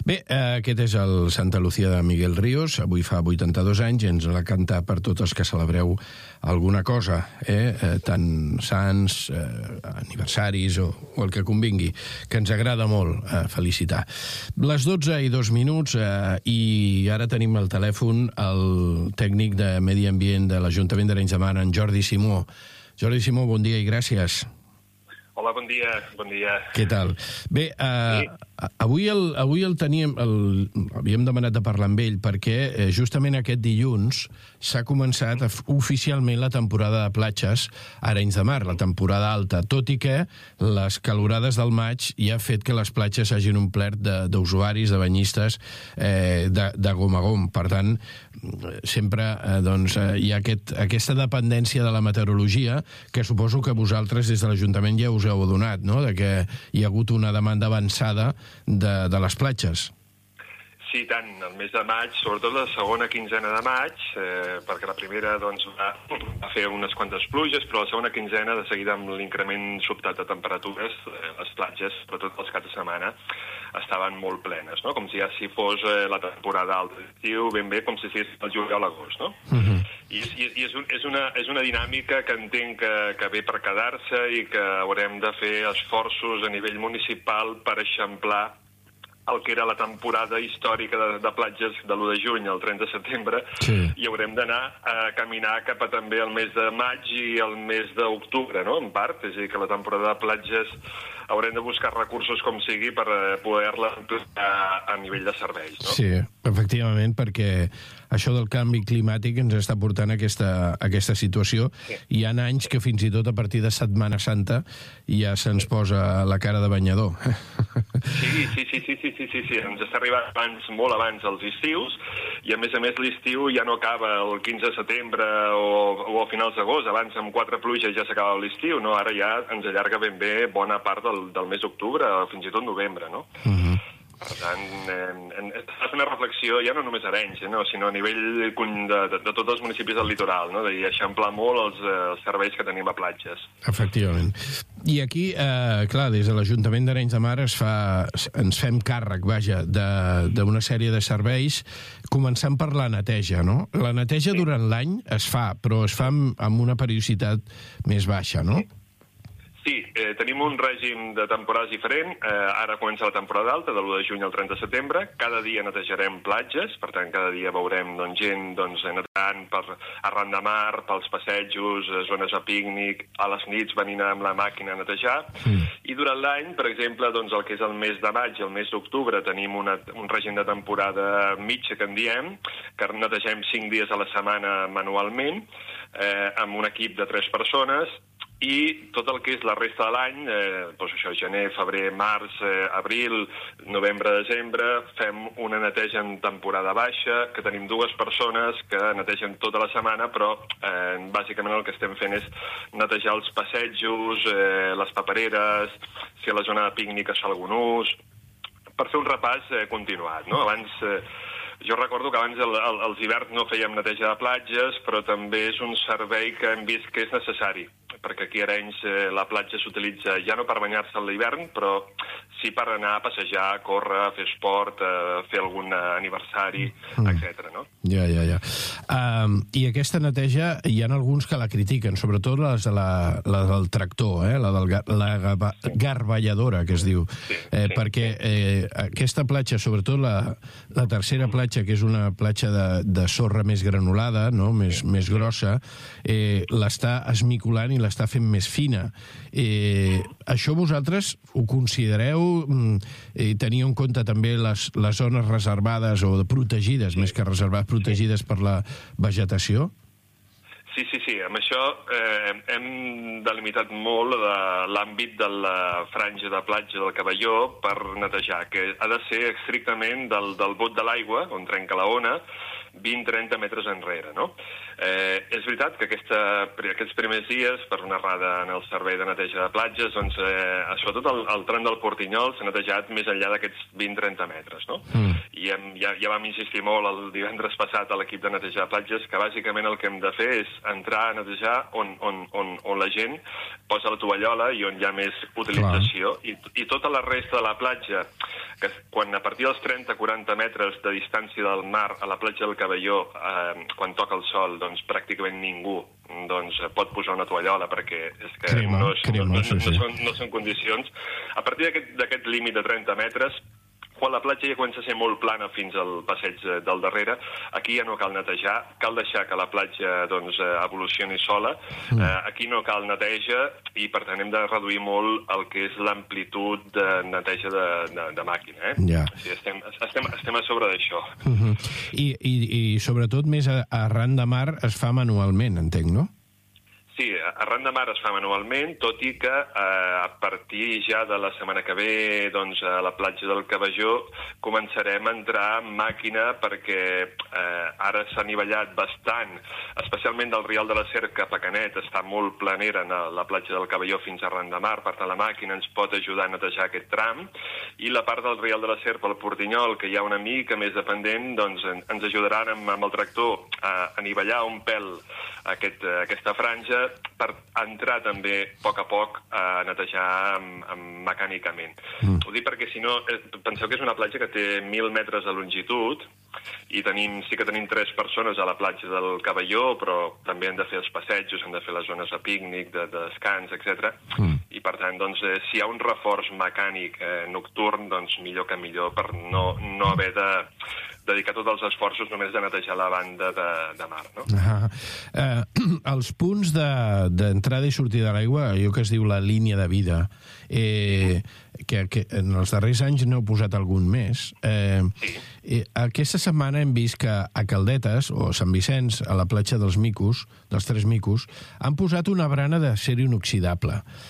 Bé, aquest és el Santa Lucía de Miguel Ríos, avui fa 82 anys, i ens l'ha cantat per tots els que celebreu alguna cosa, tant sants, aniversaris o el que convingui, que ens agrada molt felicitar. Les 12:02, i ara tenim al telèfon el tècnic de Medi Ambient de l'Ajuntament d'Arenys de Mar, en Jordi Simó. Jordi Simó, bon dia i gràcies. Hola, bon dia. Bon dia. Què tal? Bé, avui el teníem, havíem demanat de parlar amb ell perquè justament aquest dilluns s'ha començat oficialment la temporada de platges a Arenys de Mar, la temporada alta, tot i que les calorades del maig ja ha fet que les platges hagin omplert d'usuaris, de banyistes, de gom a gom. Per tant, sempre hi ha aquesta dependència de la meteorologia que suposo que vosaltres des de l'Ajuntament ja us heu adonat, no?, de que hi ha hagut una demanda avançada de les platges. Sí, tant. El mes de maig, sobretot la segona quinzena de maig, perquè la primera va fer unes quantes pluges, però la segona quinzena, de seguida amb l'increment sobtat de temperatures, les platges, sobretot els caps de setmana, estaven molt plenes, no? Com si ja fos la temporada alta d'estiu, ben bé com si fos el juliol a l'agost, no? I és una dinàmica que entenc que ve per quedar-se i que haurem de fer esforços a nivell municipal per eixamplar el que era la temporada històrica de platges de l'1 de juny al 30 de setembre, sí. I haurem d'anar a caminar cap a també el mes de maig i el mes d'octubre, no?, en part. És a dir, que la temporada de platges haurem de buscar recursos com sigui per poder-la ampliar a nivell de serveis, no? Sí, efectivament, perquè això del canvi climàtic ens està portant a aquesta situació. Sí. Hi ha anys que fins i tot a partir de Setmana Santa ja se'ns posa la cara de banyador. Sí. Ens està arribant molt abans dels estius, i a més l'estiu ja no acaba el 15 de setembre o a finals d'agost. Abans amb 4 pluges ja s'acaba l'estiu, no? Ara ja ens allarga ben bé bona part del mes d'octubre, fins i tot novembre, no? Per tant, és una reflexió ja no només a Arenys, sinó a nivell de tots els municipis del litoral, no? D'eixamplar molt els serveis que tenim a platges. Efectivament. I aquí, clar, des de l'Ajuntament d'Arenys de Mar ens fem càrrec, d'una sèrie de serveis, començant per la neteja, no? La neteja durant l'any es fa, però es fa amb una periodicitat més baixa, no? Sí, tenim un règim de temporades diferent. Ara comença la temporada alta, de l'1 de juny al 30 de setembre. Cada dia netejarem platges, per tant, cada dia veurem gent netejant arran de mar, pels passejos, zones de pícnic, a les nits venint amb la màquina a netejar. I durant l'any, per exemple, el que és el mes de maig i el mes d'octubre, tenim un règim de temporada mitja, que en diem, que netegem 5 dies a la setmana manualment, amb un equip de 3 persones, i tot el que és la resta de l'any, gener, febrer, març, abril, novembre, desembre, fem una neteja en temporada baixa, que tenim 2 persones que netegen tota la setmana, però bàsicament el que estem fent és netejar els passejos, les papereres, si a la zona de pícnic es fa algun ús, per fer un repàs continuat, no? Jo recordo que abans els hiverns no fèiem neteja de platges, però també és un servei que hem vist que és necessari, perquè aquí a Arenys la platja s'utilitza ja no per banyar-se a l'hivern, però sí per anar a passejar, a córrer, a fer esport, a fer algun aniversari, etc. no? Ja. I aquesta neteja, hi ha alguns que la critiquen, sobretot la del tractor, la garballadora, que es diu, perquè aquesta platja, sobretot la tercera platja, que és una platja de sorra més granulada, no? més grossa, l'està esmicolant i l'està fent més fina. Això vosaltres ho considereu? Teniu en compte també les zones reservades o protegides, més que reservades, protegides per la vegetació? Sí. Amb això hem delimitat molt l'àmbit de la franja de platja del Cavalló per netejar, que ha de ser estrictament del bot de l'aigua, on trenca la ona, 20-30 metres enrere, no? És veritat que aquests primers dies, per una errada en el servei de neteja de platges, doncs, sobretot el tram del Portinyol s'ha netejat més enllà d'aquests 20-30 metres, no? I ja vam insistir molt el divendres passat a l'equip de neteja de platges que bàsicament el que hem de fer és entrar a netejar on la gent posa la tovallola i on hi ha més utilització. I tota la resta de la platja que quan a partir dels 30-40 metres de distància del mar a la platja del Cabelló, quan toca el sol, doncs pràcticament ningú pot posar una tovallola, perquè és que no són condicions. A partir d'aquest límit de 30 metres, quan la platja ja comença a ser molt plana fins al passeig del darrere, aquí ja no cal netejar, cal deixar que la platja evolucioni sola. Aquí no cal neteja i, per tant, hem de reduir molt el que és l'amplitud de neteja de màquina. O sigui, estem a sobre d'això. I sobretot, més arran de mar es fa manualment, entenc, no? Sí, arran de mar es fa manualment, tot i que a partir ja de la setmana que ve a la platja del Cabelló començarem a entrar amb màquina, perquè ara s'ha anivellat bastant, especialment del Rial de la Serp cap a Canet, està molt planera a la platja del Cabelló fins a arran de mar, per tant la màquina ens pot ajudar a netejar aquest tram, i la part del Rial de la Serp al Portinyol, que hi ha una mica més dependent, ens ajudaran amb el tractor a anivellar un pèl aquesta franja, per entrar també a poc a netejar mecànicament. Ho dic perquè, si no, penseu que és una platja que té 1.000 metres de longitud i sí que tenim 3 persones a la platja del Cabelló, però també han de fer els passejos, han de fer les zones de pícnic, de descans, etc. I, per tant, si hi ha un reforç mecànic nocturn, millor que millor, per no haver de dedicar tots els esforços només de netejar la banda de mar, no? Els punts d'entrada i sortida de l'aigua, allò que es diu la línia de vida, que en els darrers anys n'heu posat algun més. Aquesta setmana hem vist que a Caldetes, o Sant Vicenç, a la platja dels Micos, dels 3 Micos, han posat una barana d'acer inoxidable.